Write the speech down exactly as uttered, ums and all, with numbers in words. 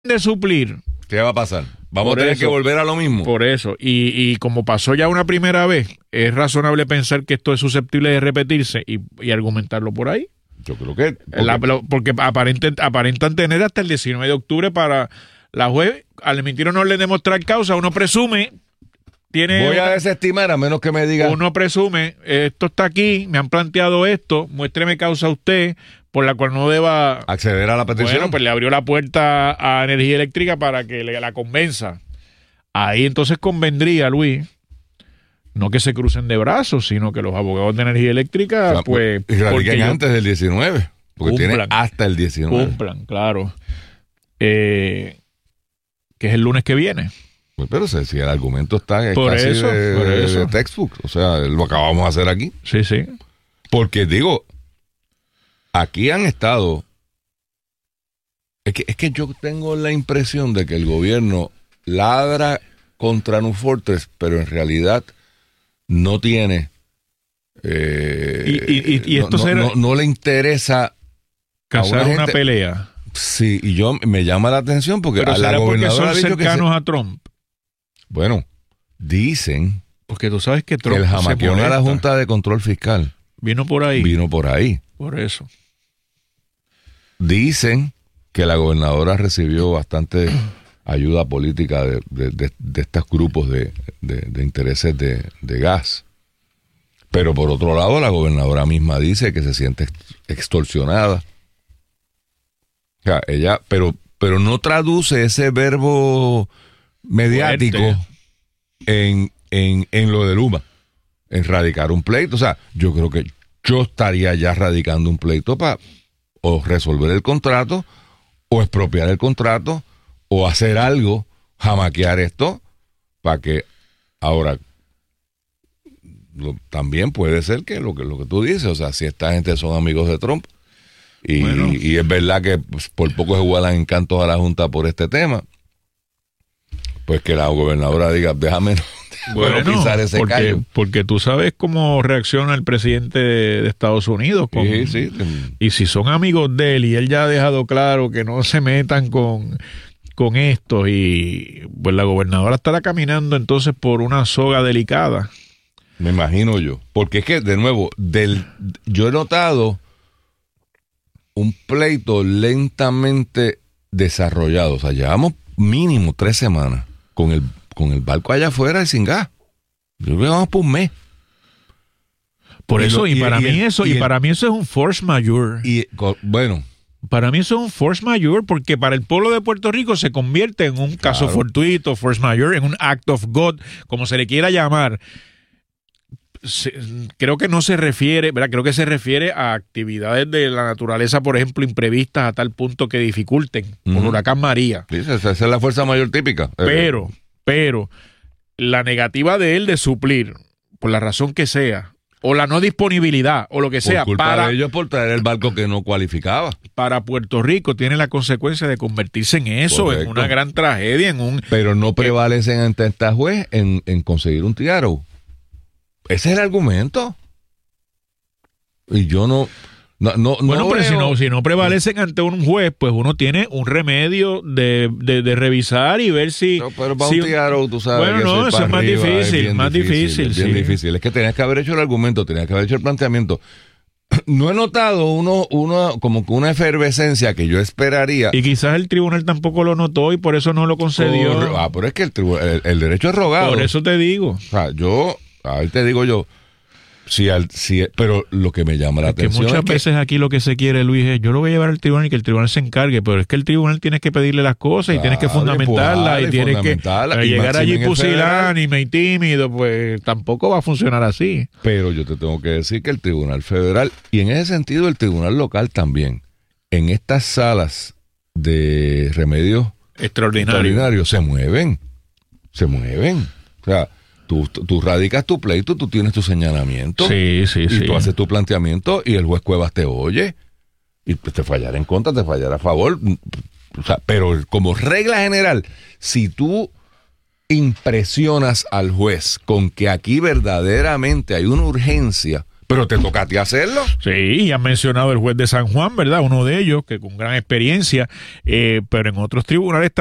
de suplir. ¿Qué va a pasar? Vamos Por a tener eso, que volver a lo mismo. Por eso. Y, y como pasó ya una primera vez, es razonable pensar que esto es susceptible de repetirse y, y argumentarlo por ahí. Yo creo que... Porque, La, porque aparenten, aparentan tener hasta el diecinueve de octubre para la juez, al emitir una orden de mostrar causa, uno presume... Tiene voy a una, desestimar a menos que me diga... Uno presume, esto está aquí, me han planteado esto, muéstreme causa usted por la cual no deba... acceder a la petición. Bueno, pues le abrió la puerta a Energía Eléctrica para que le, la convenza. Ahí entonces convendría, Luis, no que se crucen de brazos, sino que los abogados de Energía Eléctrica, o sea, pues... Y radiquen antes yo, del diecinueve, porque cumplan, tiene hasta el diecinueve. Cumplan, claro. Eh, que es el lunes que viene. Pero si el argumento está por casi eso, de, por eso. de textbook, o sea, lo acabamos de hacer aquí. Sí, sí. Porque digo, aquí han estado... Es que, es que yo tengo la impresión de que el gobierno ladra contra New Fortress, pero en realidad no tiene... Eh, y, y, y, y esto no, será... no, no le interesa... Casar una, una gente, pelea. Sí, y yo me llama la atención porque pero a la gobernadora ha dicho cercanos que se, a Trump. Bueno, dicen porque tú sabes que Trump que el jamaqueón a la Junta de Control Fiscal vino por ahí. Vino por ahí. Por eso. Dicen que la gobernadora recibió bastante ayuda política de, de, de, de estos grupos de, de, de intereses de, de gas. Pero por otro lado, la gobernadora misma dice que se siente extorsionada. O sea, ella, pero, pero no traduce ese verbo mediático en, en, en lo de Luma, en radicar un pleito. O sea, yo creo que yo estaría ya radicando un pleito para o resolver el contrato, o expropiar el contrato, o hacer algo, jamaquear esto, para que ahora lo, también puede ser que lo que lo que tú dices, o sea, si esta gente son amigos de Trump, y, bueno. y es verdad que pues, por poco se igualan encantos a la Junta por este tema, pues que la gobernadora diga, déjame no, bueno, pisar ese porque, callo. Porque tú sabes cómo reacciona el presidente de Estados Unidos. Con, sí, sí. Y si son amigos de él y él ya ha dejado claro que no se metan con, con esto, y pues la gobernadora estará caminando entonces por una soga delicada. Me imagino yo. Porque es que, de nuevo, del yo he notado un pleito lentamente desarrollado. O sea, llevamos mínimo tres semanas con el, con el barco allá afuera y sin gas. Yo creo que vamos por un mes. Por y eso, lo, y, y para y mí el, eso, y, y el, para mí eso es un force majeure. Y bueno. Para mí eso es un force majeure, porque para el pueblo de Puerto Rico se convierte en un caso claro. fortuito, force majeure, en un act of God, como se le quiera llamar. Se, creo que no se refiere, ¿verdad? Creo que se refiere a actividades de la naturaleza, por ejemplo, imprevistas a tal punto que dificulten, uh-huh. por huracán María. Sí, esa es la fuerza mayor típica. Pero, pero, la negativa de él de suplir, por la razón que sea, o la no disponibilidad, o lo que sea, por culpa para de ellos por traer el barco que no cualificaba. Para Puerto Rico tiene la consecuencia de convertirse en eso, correcto. En una gran tragedia, en un... Pero no prevalecen eh, ante esta juez en, en conseguir un tiaro. Ese es el argumento. Y yo no... no, no bueno, no pero veo... si no, si no prevalecen ante un juez, pues uno tiene un remedio de, de, de revisar y ver si... No, pero para si, un tiaro, tú sabes bueno, que no, eso es más difícil, es más difícil, difícil. Es bien sí. difícil. Es que tenías que haber hecho el argumento, tenías que haber hecho el planteamiento. No he notado uno, uno como que una efervescencia que yo esperaría. Y quizás el tribunal tampoco lo notó y por eso no lo concedió. Por, ah, pero es que el, el, el derecho es rogado. Por eso te digo. O sea, yo, ahí te digo yo, si al, si, pero lo que me llama la es atención que muchas es que, veces aquí lo que se quiere, Luis, es yo lo voy a llevar al tribunal y que el tribunal se encargue, pero es que el tribunal tienes que pedirle las cosas, claro, y tienes que fundamentarlas y, y tienes que y llegar allí pusilánime y tímido, pues tampoco va a funcionar así. Pero yo te tengo que decir que el tribunal federal, y en ese sentido el tribunal local también, en estas salas de remedios extraordinarios extraordinario, se mueven, se mueven, o sea, Tú, tú radicas tu pleito, tú tienes tu señalamiento. Sí, sí, y sí. tú haces tu planteamiento y el juez Cuevas te oye. Y te fallará en contra, te fallará a favor. O sea, pero como regla general, si tú impresionas al juez con que aquí verdaderamente hay una urgencia, Pero te toca a ti hacerlo. Sí, y han mencionado el juez de San Juan, ¿verdad? Uno de ellos, que con gran experiencia, eh, pero en otros tribunales